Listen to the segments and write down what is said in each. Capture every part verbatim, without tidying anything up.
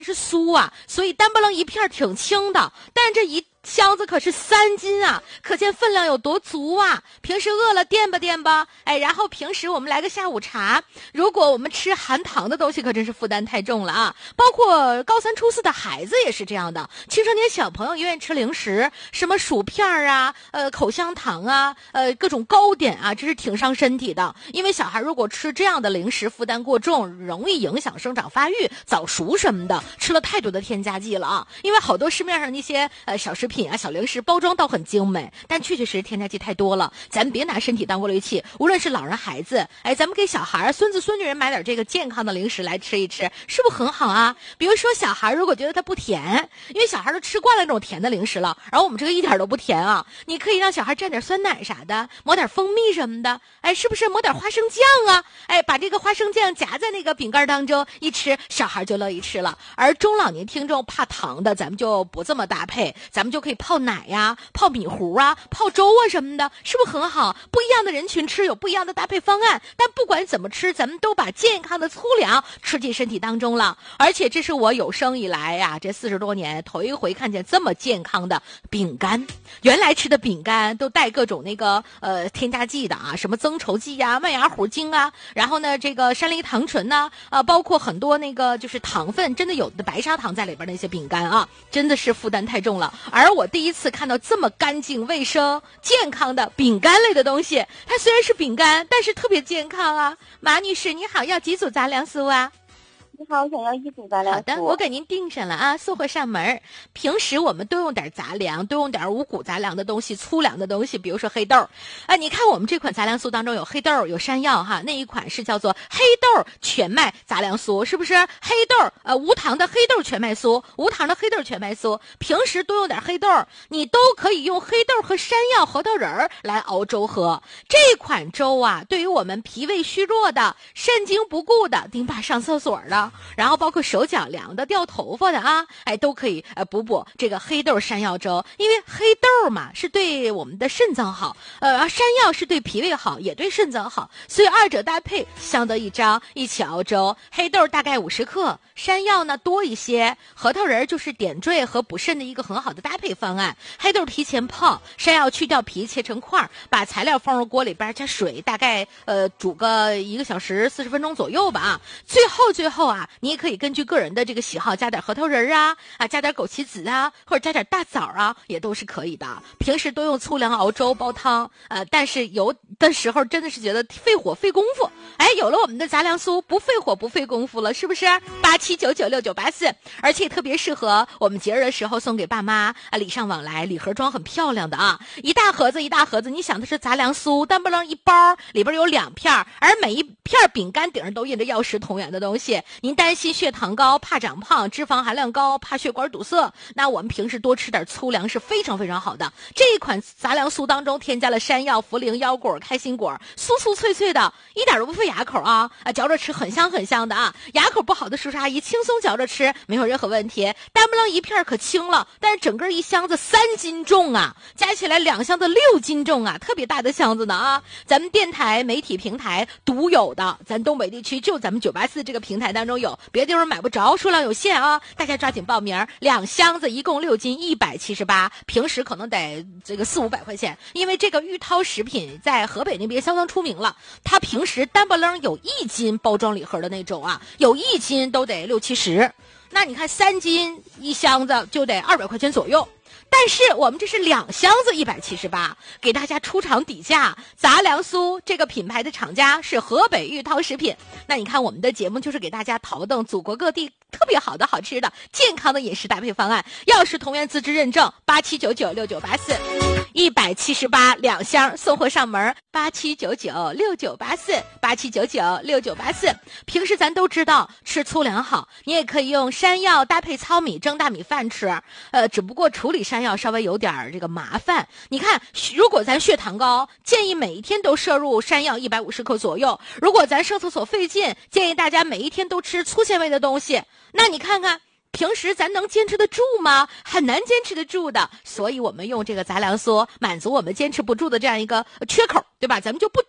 是酥啊，所以单不楞一片挺轻的，但这一箱子可是三斤啊，可见分量有多足啊！平时饿了垫吧垫吧，哎，然后平时我们来个下午茶，如果我们吃含糖的东西，可真是负担太重了啊！包括高三初四的孩子也是这样的，青少年小朋友愿意吃零食，什么薯片啊，呃，口香糖啊，呃，各种糕点啊，这是挺伤身体的。因为小孩如果吃这样的零食，负担过重，容易影响生长发育、早熟什么的，吃了太多的添加剂了啊！因为好多市面上那些呃小食品啊、小零食包装倒很精美，但确确实实添加剂太多了。咱们别拿身体当过滤器，无论是老人孩子，哎，咱们给小孩、孙子孙女人买点这个健康的零食来吃一吃，是不是很好啊？比如说小孩如果觉得它不甜，因为小孩都吃惯了那种甜的零食了，然后我们这个一点都不甜啊，你可以让小孩蘸点酸奶啥的，抹点蜂蜜什么的，哎，是不是抹点花生酱啊？哎，把这个花生酱夹在那个饼干当中一吃，小孩就乐意吃了。而中老年听众怕糖的，咱们就不这么搭配，咱们就可以泡奶呀、泡米糊啊、泡粥啊什么的，是不是很好？不一样的人群吃有不一样的搭配方案，但不管怎么吃，咱们都把健康的粗粮吃进身体当中了。而且这是我有生以来呀、啊，这四十多年头一回看见这么健康的饼干。原来吃的饼干都带各种那个呃添加剂的啊，什么增稠剂呀、麦芽糊精啊，然后呢这个山梨糖醇呐、啊，啊包括很多那个就是糖分，真的有的白砂糖在里边那些饼干啊，真的是负担太重了。而我第一次看到这么干净、卫生、健康的饼干类的东西，它虽然是饼干，但是特别健康啊。马女士你好，要几组杂粮酥啊？ 你好，我想要一组杂粮酥。 好的，我给您订上了啊，送货上门。平时我们都用点杂粮，都用点五谷杂粮的东西，粗粮的东西，比如说黑豆啊。你看我们这款杂粮酥当中有黑豆，有山药哈，那一款是叫做黑豆全麦杂粮酥，是不是？黑豆呃无糖的黑豆全麦酥，无糖的黑豆全麦酥。平时多用点黑豆，你都可以用黑豆和山药、核桃仁来熬粥喝。这款粥啊，对于我们脾胃虚弱的、肾精不固的、顶把上厕所的。然后包括手脚凉的、掉头发的啊，哎，都可以呃补补这个黑豆山药粥，因为黑豆嘛是对我们的肾脏好，呃，山药是对脾胃好，也对肾脏好，所以二者搭配相得益彰，一起熬粥。黑豆大概五十克，山药呢多一些，核桃仁就是点缀和补肾的一个很好的搭配方案。黑豆提前泡，山药去掉皮切成块，把材料放入锅里边加水，大概呃煮个一个小时四十分钟左右吧。最后最后啊。你也可以根据个人的这个喜好加点核桃仁啊，啊加点枸杞子啊，或者加点大枣啊，也都是可以的。平时都用粗粮熬粥煲汤，呃，但是有的时候真的是觉得费火费功夫。哎，有了我们的杂粮酥，不费火不费功夫了，是不是？八七九九六九八四，而且特别适合我们节日的时候送给爸妈啊，礼尚往来，礼盒装很漂亮的啊，一大盒子一大盒子，你想的是杂粮酥，单不楞一包里边有两片，而每一片饼干顶上都印着药食同源的东西。您担心血糖高，怕长胖，脂肪含量高，怕血管堵塞，那我们平时多吃点粗粮是非常非常好的。这一款杂粮酥当中添加了山药、茯苓、腰果、开心果，酥酥脆脆的，一点都不费牙口啊！啊，嚼着吃很香很香的啊！牙口不好的叔叔阿姨轻松嚼着吃，没有任何问题。单不楞一片可轻了，但是整个一箱子三斤重啊，加起来两箱子六斤重啊，特别大的箱子呢啊！咱们电台媒体平台独有的，咱东北地区就咱们九八四这个平台当中有，别的地方买不着，数量有限啊，大家抓紧报名。两箱子一共六斤，一百七十八，平时可能得这个四五百块钱，因为这个玉涛食品在河北那边相当出名了，它平时单不楞有一斤包装礼盒的那种啊，有一斤都得六七十，那你看三斤一箱子就得二百块钱左右。但是我们这是两箱子一百七十八，给大家出厂底价。杂粮酥这个品牌的厂家是河北玉涛食品。那你看我们的节目就是给大家淘登祖国各地特别好的、好吃的、健康的饮食搭配方案。药食同源资质认证，八七九九六九八四，一百七十八两箱送货上门，八七九九六九八四，八七九九六九八四。平时咱都知道吃粗粮好，你也可以用山药搭配糙米蒸大米饭吃。呃，只不过处理山药稍微有点这个麻烦。你看，如果咱血糖高，建议每一天都摄入山药一百五十克左右。如果咱上厕所费劲，建议大家每一天都吃粗纤维的东西。那你看看平时咱能坚持得住吗？很难坚持得住的，所以我们用这个杂粮酥满足我们坚持不住的这样一个缺口，对吧？咱们就不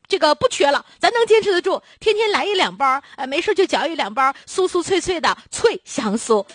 这个不缺了，咱能坚持得住，天天来一两包，呃，没事就嚼一两包，酥酥脆脆的脆香酥。